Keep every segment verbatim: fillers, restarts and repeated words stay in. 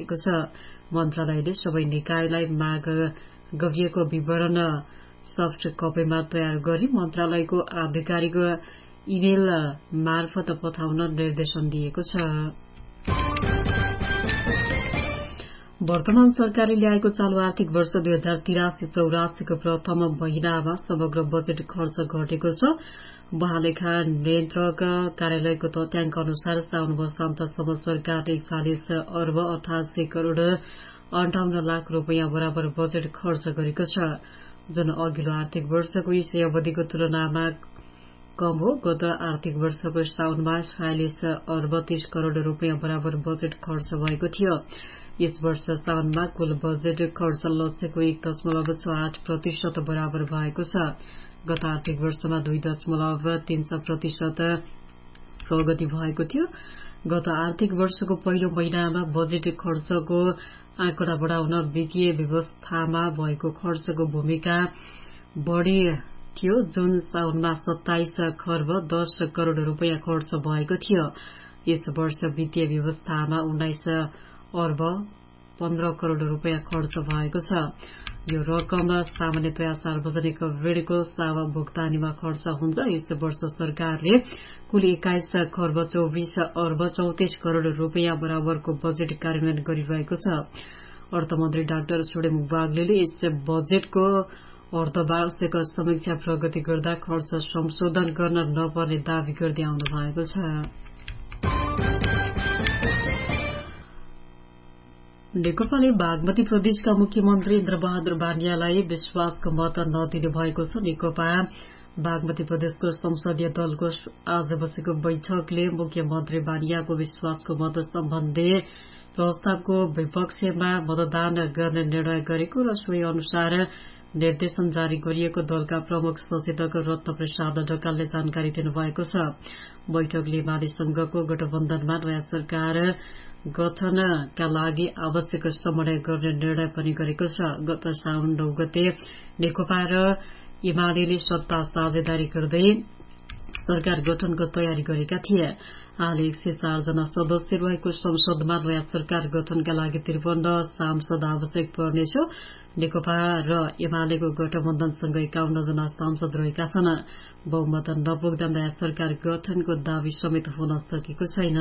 गरेको छ। मन्त्रालयले सबै निकायलाई माग गरिएको विवरण सफ्ट कपीमा तयार गरी मन्त्रालयको आधिकारिक इमेल मार्फत पठाउन निर्देशन दिएको छ। वर्तमान सरकारले ल्याएको चालू आर्थिक वर्ष दुई हजार तिरासी चौरासीको प्रथम महिनामा समग्र बजेट खर्च घटेको छ। महालेखा नियन्त्रक कार्यालयको तथ्याङ्क अनुसार साउन वर्षान्तसम्म सरकारले एकचालिस अर्ब अठासी करोड़ अन्ठाउन्न लाख रूपियाँ बराबर बजेट खर्च गरेको छ, जुन अघिल्लो आर्थिक वर्षको यसै अवधिको तुलनामा कम हो। गत आर्थिक वर्षको साउनमा छयालिस अर्ब तीस करोड़ रूपियाँ बराबर बजेट खर्च भएको थियो। यस वर्ष साउनमा कुल बजेट खर्च लक्ष्यको एक दशमलव छ आठ प्रतिशत बराबर भएको छ। गत आर्थिक वर्षमा दुई दशमलव तीन छ प्रतिशत प्रगति भएको थियो। गत आर्थिक वर्षको पहिलो महिनामा बजेट खर्चको आँकडा बढाउन वित्तीय व्यवस्थामा भएको खर्चको भूमिका बढ़ी थियो, जुन साउनमा सत्ताइस खर्ब दस करोड़ रूपियाँ खर्च भएको थियो। यस वर्ष वित्तीय व्यवस्थामा उन्नाइस अर्ब पन्ध्र करोड़ रूपियाँ खर्च भएको छ। यो रकम सामान्यतया सार्वजनिक ऋणको सावा भुक्तानीमा खर्च हुन्छ। यस वर्ष सरकारले कुल एक्काइस खर्ब चौबिस अर्ब चौतिस करोड़ रूपियाँ बराबरको बजेट कार्यान्वयन गरिरहेको छ। अर्थमन्त्री डाक्टर छोडेमुख बागलेले यस बजेटको अर्धवार्षिक समीक्षा प्रगति गर्दा खर्च संशोधन गर्न नपर्ने दावी गर्दै आउनु भएको छ। नेकपाले बागमती प्रदेशका मुख्यमन्त्री इन्द्रबहादुर बानियालाई विश्वासको मत नदिने भएको छ। नेकपा बागमती प्रदेशको संसदीय दलको आज बसेको बैठकले मुख्यमन्त्री बानियाको विश्वासको मत सम्बन्धी प्रस्तावको विपक्षमा मतदान गर्ने निर्णय गरेको र सोही अनुसार निर्देशन जारी गरिएको दलका प्रमुख सचेतक रत्न प्रसाद ढकालले जानकारी दिनुभएको छ। बैठकले एमालेसँगको गठबन्धनमा नयाँ सरकार गठनका लागि आवश्यक समन्वय गर्ने निर्णय पनि गरेको छ। गत साउन नौ गते नेकपा र एमाले सत्ता साझेदारी गर्दै सरकार गठनको तयारी गरेका थिए। हाल एक सय चार जना सदस्य रहेको संसदमा नयाँ सरकार गठनका लागि त्रिपन्न सांसद आवश्यक पर्नेछ। नेकपा र एमालेको गठबन्धनसँग एकाउन्न जना सांसद रहेका छन्। बहुमत नपुग्दा नयाँ सरकार गठनको दावी समेत हुन सकेको छैन।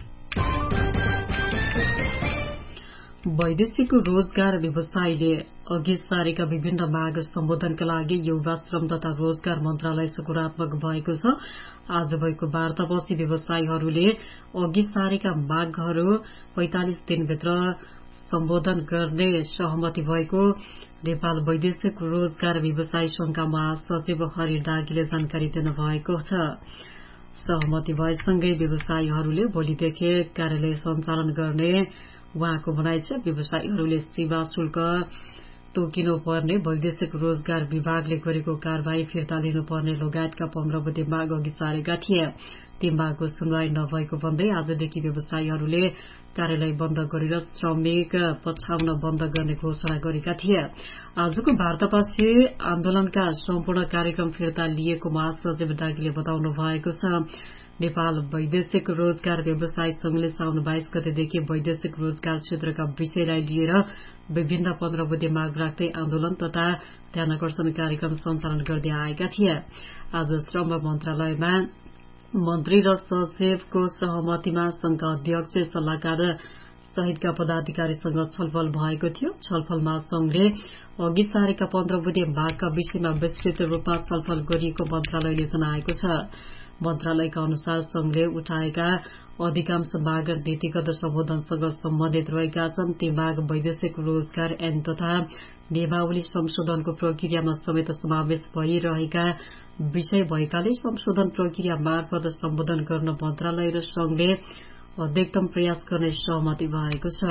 वैदेशिक रोजगार व्यवसायीले अघि सारेका विभिन्न माग सम्बोधनका लागि युवा श्रम तथा रोजगार मन्त्रालय सकारात्मक भएको छ। आज भएको वार्तापछि व्यवसायीहरूले अघि सारेका मागहरू पैंतालिस दिनभित्र सम्बोधन गर्ने सहमति भएको नेपाल वैदेशिक रोजगार व्यवसायी संघका महासचिव हरि डागीले जानकारी दिनुभएको छ। सहमति भएसँगै व्यवसायीहरूले भोलिदेखि कार्यालय सञ्चालन गर्ने उहाँको भनाइ छ। व्यवसायीहरूले सीमा शुल्क तोकिनुपर्ने, वैदेशिक रोजगार विभागले गरेको कार्यवाही फिर्ता लिनुपर्ने लगायतका पन्ध्र बुँदे माग अघि सारेका थिए। ती मागको सुनवाई नभएको भन्दै आजदेखि व्यवसायीहरूले कार्यालय बन्द गरेर श्रमिक पछाउन बन्द गर्ने घोषणा गरेका थिए। आजको वार्तापछि आन्दोलनका सम्पूर्ण कार्यक्रम फिर्ता लिएको महासचिव डागीले बताउनु भएको छ। नेपाल वैदेशिक रोजगार व्यवसायी संघले साउन बाइस गतेदेखि वैदेशिक रोजगार क्षेत्रका विषयलाई लिएर विभिन्न पन्ध्र बुँदे माग राख्दै आन्दोलन तथा ध्यानाकर्षण कार्यक्रम सञ्चालन गर्दै आएका थिए। आज श्रम मन्त्रालयमा मन्त्री र सचिवको सहमतिमा संघका अध्यक्ष सल्लाहकार सहितका पदाधिकारीसँग छलफल भएको थियो। छलफलमा संघले अघि सारेका पन्ध्र बुँदे मागका विषयमा विस्तृत रूपमा छलफल गरिएको मन्त्रालयले जनाएको छ। मन्त्रालयका अनुसार संघले उठाएका अधिकांश माग नीतिगत सम्बोधनसँग सम्बन्धित रहेका छन्। ती माग वैदेशिक रोजगार ऐन तथा नियमावली संशोधनको प्रक्रियामा समेत समावेश भइरहेका विषय भएकाले संशोधन प्रक्रिया मार्फत सम्बोधन गर्न मन्त्रालय र संघले अधिकतम प्रयास गर्ने सहमति भएको छ।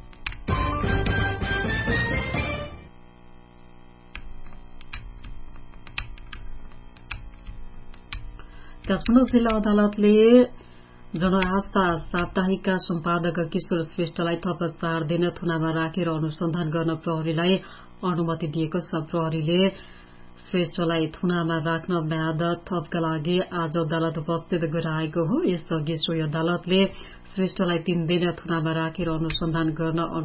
काठमाडौँ जिल्ला अदालतले जनआस्था साप्ताहिकका सम्पादक किशोर श्रेष्ठलाई थप चार दिन थुनामा राखेर अनुसन्धान गर्न प्रहरीलाई अनुमति दिएको छ। प्रहरीले श्रेष्ठलाई थुनामा राख्न म्याद थपका लागि आज अदालत उपस्थित गराएको हो। यसअघि सोही अदालतले श्रेष्ठलाई तीन दिन थुनामा राखेर अनुसन्धान गर्न